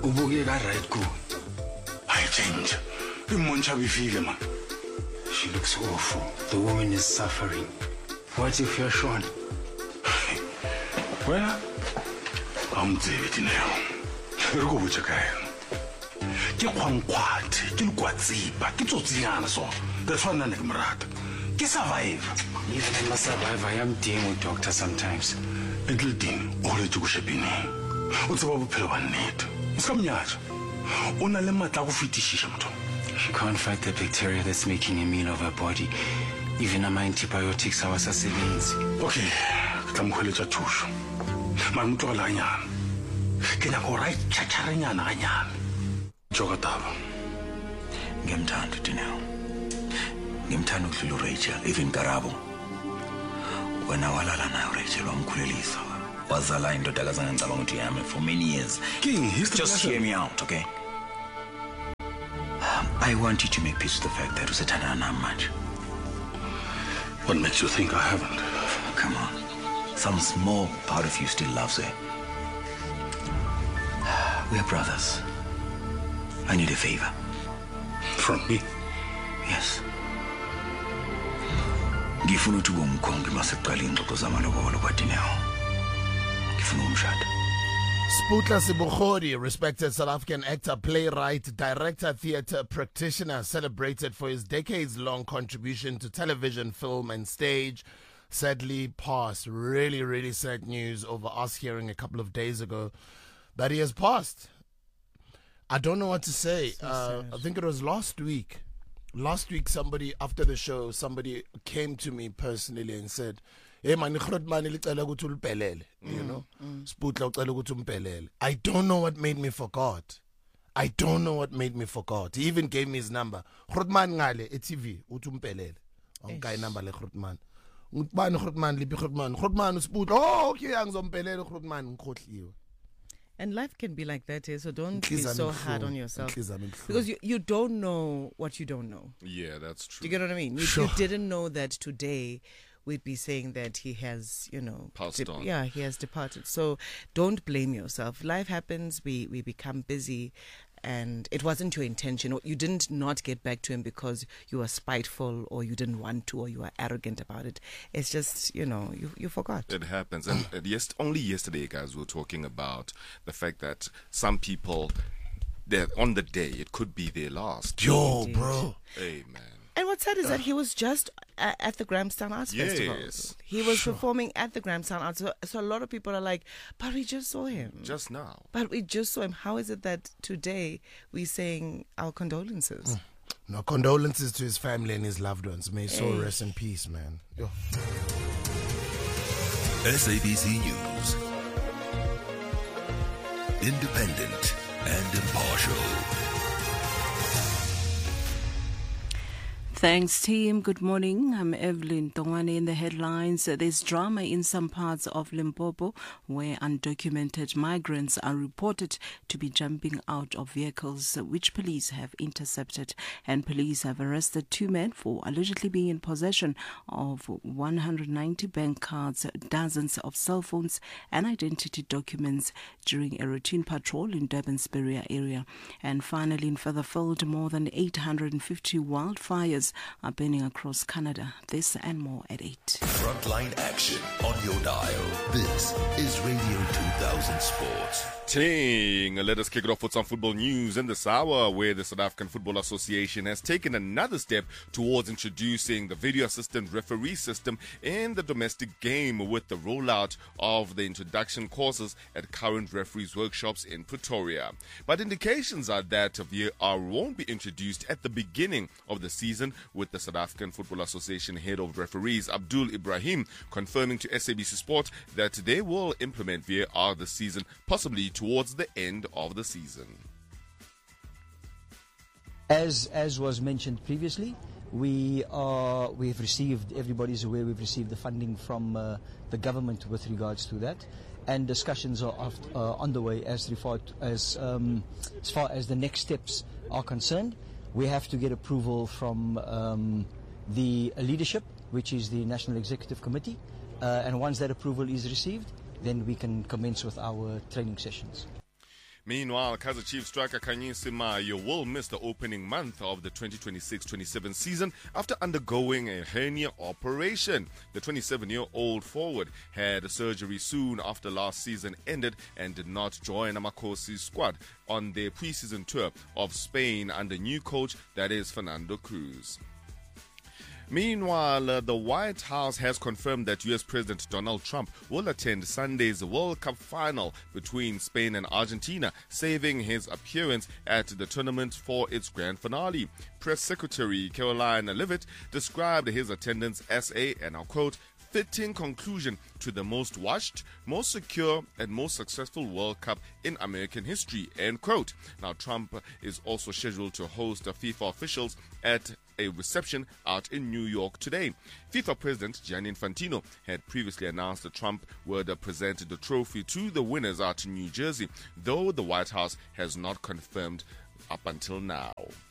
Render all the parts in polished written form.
Ubukeka right good. I change. Imoncha bifile man. She looks awful. The woman is suffering. What if you're Sean? Well, I'm David now. Go with your guy. Get one quad, get quadziba, get to so. That's one like Marat. Get survive. Even in my survive, I am dealing with doctor sometimes. Little Dean, all the Jushapini. What's about Pilawan need? Some yard. Unalema Tagufitishamto. She can't fight the bacteria that's making a meal of her body. Even my antibiotics are assassins. Okay, come college tush. Mamuto Lanyan. Can I go right Chacharanian Anyan? Jogatava. Gemtan to Dinel. Gemtan to Rachel, even Garabo. When I was now Rachel on Kulisa was aligned to Dagazan and Salontiam for many years. King, just hear me out, okay? I want you to make peace with the fact that Usatana much. What makes you think I haven't? Come on. Some small part of you still loves her. We're brothers. I need a favor. From me? Yes. Ngifuna ukuthi bomkhongi masekuqala ingxoxo zamalobolo kwaDineo. Ngifuna umshado. Sputla Sibukhodi, respected South African actor, playwright, director, theatre practitioner, celebrated for his decades-long contribution to television, film and stage, sadly passed. Really, really sad news over us hearing a couple of days ago that he has passed. I don't know what to say. I think it was last week. Last week, somebody, after the show, somebody came to me personally and said, hey man, you know, Sputla ucela ukuthi umpelele. I don't know what made me forgot. I don't know what made me forgot. He even gave me his number. Grootman ngale eTV uthi umpelele. Onkai number le Grootman. Ngubani Grootman lipi Grootman? Grootman uSputla. Oh okay, angizompelele Grootman ngikhohliwe. And life can be like that, so don't be so hard on yourself. Because you don't know what you don't know. Yeah, that's true. Do you get what I mean? You didn't know that today we'd be saying that he has, passed on. Yeah, he has departed. So don't blame yourself. Life happens. We become busy. And it wasn't your intention. You didn't not get back to him because you were spiteful or you didn't want to or you were arrogant about it. It's just, you forgot. It happens. And only yesterday, guys, we were talking about the fact that some people, on the day, it could be their last. Yo, bro. Hey, man. And what's sad is that he was just at the Grahamstown Arts Festival. He was performing at the Grahamstown Arts. So a lot of people are like, but we just saw him. Just now. But we just saw him. How is it that today we're saying our condolences? No, condolences to his family and his loved ones. May his soul rest in peace, man. Yo. SABC News. Independent and impartial. Thanks, team. Good morning. I'm Evelyn Tongwane. In the headlines, there's drama in some parts of Limpopo where undocumented migrants are reported to be jumping out of vehicles, which police have intercepted. And police have arrested 2 men for allegedly being in possession of 190 bank cards, dozens of cell phones and identity documents during a routine patrol in Durban's Berea area. And finally, in Featherfield, more than 850 wildfires are burning across Canada. This and more at 8. Frontline action on your dial. This is Radio 2000 Sports. Ting. Let us kick it off with some football news in this hour, where the South African Football Association has taken another step towards introducing the video assistant referee system in the domestic game with the rollout of the introduction courses at current referees workshops in Pretoria. But indications are that VAR won't be introduced at the beginning of the season, with the South African Football Association head of referees Abdul Ibrahim confirming to SABC Sport that they will implement VAR this season, possibly towards the end of the season. As was mentioned previously, we've received, everybody's aware, we've received the funding from the government with regards to that, and discussions are on the way as far as the next steps are concerned. We have to get approval from the leadership, which is the National Executive Committee, and once that approval is received, then we can commence with our training sessions. Meanwhile, Kaizer Chiefs striker Khanyisi Mayo will miss the opening month of the 2026-27 season after undergoing a hernia operation. The 27-year-old forward had surgery soon after last season ended and did not join Amakosi's squad on their preseason tour of Spain under new coach, that is Fernando Cruz. Meanwhile, the White House has confirmed that U.S. President Donald Trump will attend Sunday's World Cup final between Spain and Argentina, saving his appearance at the tournament for its grand finale. Press Secretary Caroline Leavitt described his attendance as a, and I'll quote, fitting conclusion to the most watched, most secure, and most successful World Cup in American history, end quote. Now, Trump is also scheduled to host FIFA officials at a reception out in New York today. FIFA President Gianni Infantino had previously announced that Trump would present the trophy to the winners out in New Jersey, though the White House has not confirmed up until now.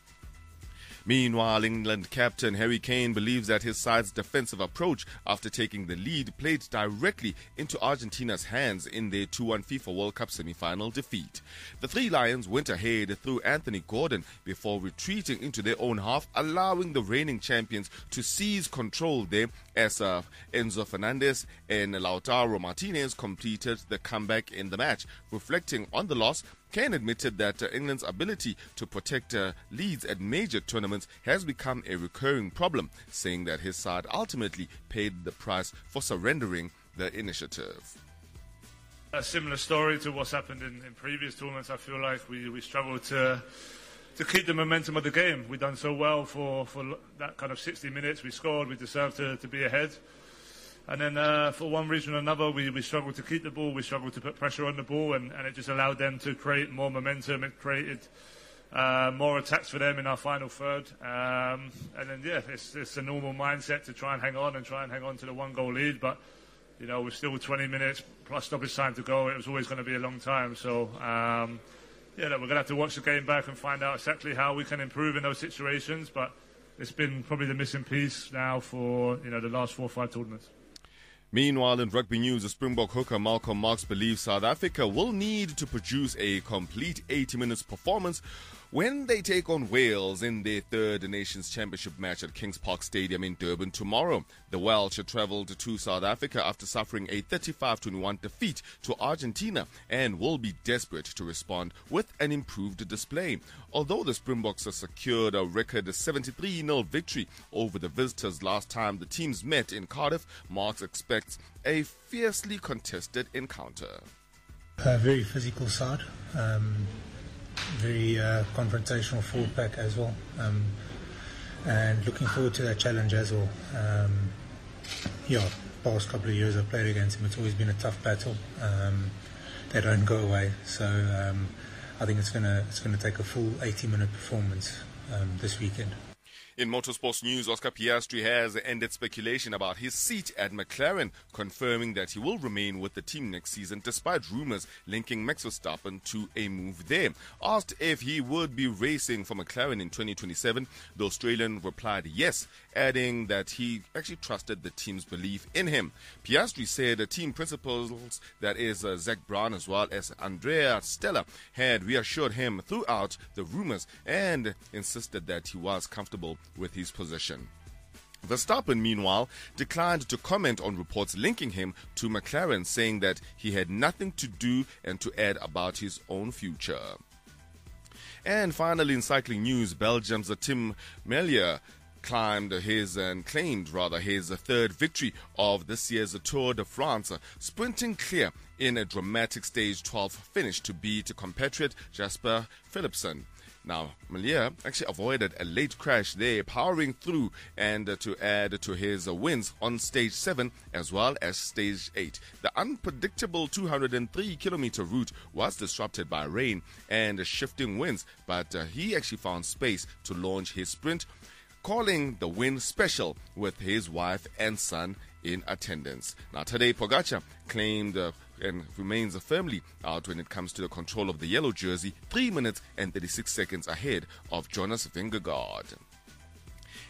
Meanwhile, England captain Harry Kane believes that his side's defensive approach after taking the lead played directly into Argentina's hands in their 2-1 FIFA World Cup semi-final defeat. The Three Lions went ahead through Anthony Gordon before retreating into their own half, allowing the reigning champions to seize control there as Enzo Fernandez and Lautaro Martinez completed the comeback in the match. Reflecting on the loss, Kane admitted that England's ability to protect leads at major tournaments has become a recurring problem, saying that his side ultimately paid the price for surrendering the initiative. A similar story to what's happened in previous tournaments. I feel like we struggled to keep the momentum of the game. We've done so well for that kind of 60 minutes. We scored, we deserved to be ahead. And then for one reason or another, we struggled to keep the ball, we struggled to put pressure on the ball, and it just allowed them to create more momentum. It created more attacks for them in our final third. And then, yeah, it's a normal mindset to try and hang on to the one-goal lead. But, you know, we're still 20 minutes plus stoppage time to go. It was always going to be a long time. So, yeah, we're going to have to watch the game back and find out exactly how we can improve in those situations. But it's been probably the missing piece now for, you know, the last 4 or 5 tournaments. Meanwhile, in rugby news, the Springbok hooker Malcolm Marx believes South Africa will need to produce a complete 80 minutes performance when they take on Wales in their third Nations Championship match at Kings Park Stadium in Durban tomorrow. The Welsh travelled to South Africa after suffering a 35-21 defeat to Argentina and will be desperate to respond with an improved display. Although the Springboks secured a record 73-0 victory over the visitors last time the teams met in Cardiff, Marx expects a fiercely contested encounter. A very physical side. Very confrontational forward pack as well, and looking forward to that challenge as well. Past couple of years I've played against him, it's always been a tough battle. They don't go away, so I think it's gonna take a full 80-minute performance this weekend. In motorsports news, Oscar Piastri has ended speculation about his seat at McLaren, confirming that he will remain with the team next season despite rumors linking Max Verstappen to a move there. Asked if he would be racing for McLaren in 2027, the Australian replied yes, adding that he actually trusted the team's belief in him. Piastri said the team principals, that is Zach Brown as well as Andrea Stella, had reassured him throughout the rumors and insisted that he was comfortable with his position. Verstappen, meanwhile, declined to comment on reports linking him to McLaren, saying that he had nothing to do and to add about his own future. And finally, in cycling news, Belgium's Tim Merlier claimed his third victory of this year's Tour de France, sprinting clear in a dramatic stage 12 finish to beat compatriot Jasper Philipsen. Now, Merlier actually avoided a late crash there, powering through and to add to his wins on stage 7 as well as stage 8. The unpredictable 203-kilometer route was disrupted by rain and shifting winds, but he actually found space to launch his sprint, calling the win special with his wife and son in attendance. Now, Tadej Pogacar claimed and remains firmly out when it comes to the control of the yellow jersey, 3 minutes and 36 seconds ahead of Jonas Vingegaard.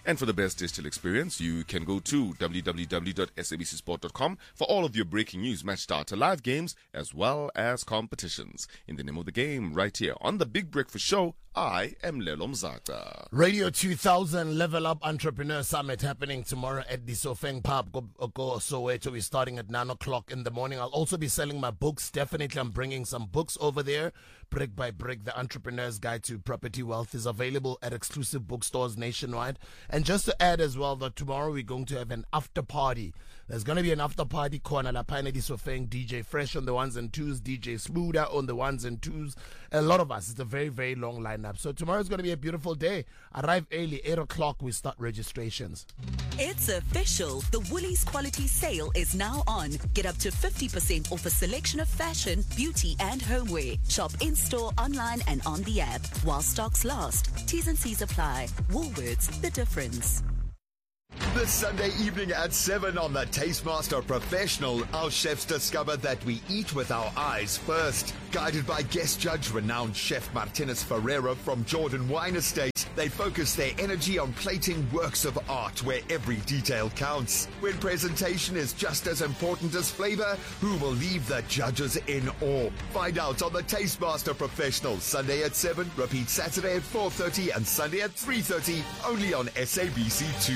And for the best digital experience, you can go to www.sabcsport.com for all of your breaking news, match data, live games, as well as competitions. In the name of the game, right here on the Big Breakfast Show, I am Lelo Mzata. Radio 2000 Level Up Entrepreneur Summit happening tomorrow at the Sofeng Pub, Soweto. We're starting at 9 o'clock in the morning. I'll also be selling my books. Definitely, I'm bringing some books over there. Brick by Brick, the Entrepreneur's Guide to Property Wealth is available at exclusive bookstores nationwide. And just to add as well that tomorrow we're going to have an after party. There's going to be an after party corner. La Paine di Sofeng, DJ Fresh on the ones and twos, DJ Smoother on the ones and twos. A lot of us. It's a very, very long lineup. So tomorrow's going to be a beautiful day. Arrive early, 8 o'clock, we start registrations. It's official. The Woolies Quality Sale is now on. Get up to 50% off a selection of fashion, beauty, and homeware. Shop in-store, online, and on the app. While stocks last. T's and C's apply. Woolworths, the difference. This Sunday evening at 7 on the Tastemaster Professional, our chefs discover that we eat with our eyes first. Guided by guest judge renowned chef Martinez Ferreira from Jordan Wine Estate, they focus their energy on plating works of art where every detail counts. When presentation is just as important as flavor, who will leave the judges in awe? Find out on the Tastemaster Professional, Sunday at 7, repeat Saturday at 4:30 and Sunday at 3:30, only on SABC2.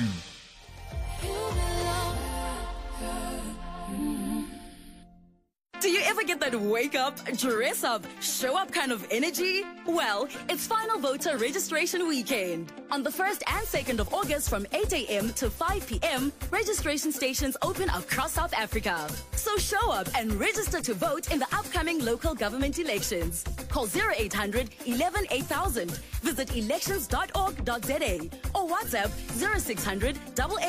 Do you ever get that wake up, dress up, show up kind of energy? Well, it's Final Voter Registration Weekend. On the 1st and 2nd of August from 8 a.m. to 5 p.m., registration stations open across South Africa. So show up and register to vote in the upcoming local government elections. Call 0800 11 8000, visit elections.org.za or WhatsApp 0600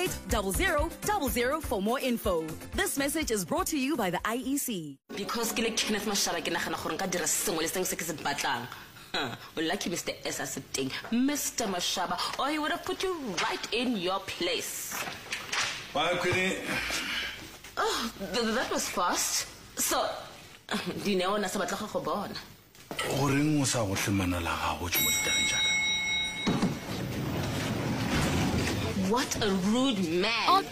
8800 for more info. This message is brought to you by the IEC. Because ke le Kenneth Mashaba ke nagana gore nka dira sengwe le sengwe se ke se batlang. Lucky Mr. S as a thing. Mr. Mashaba, or he would have put you right in your place. Bye, Queenie. Oh, that was fast. So, do you know what I'm about to born? What a rude man.